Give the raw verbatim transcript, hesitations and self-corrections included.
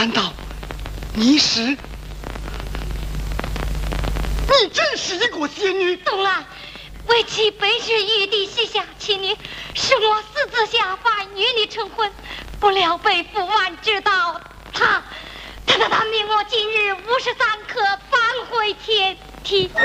难道你是？你真是一个仙女？ 东兰，为妻本是玉帝膝下妻女，是我私自下凡与你成婚，不料被父王知道，他他他他命我今日五十三刻返回天梯。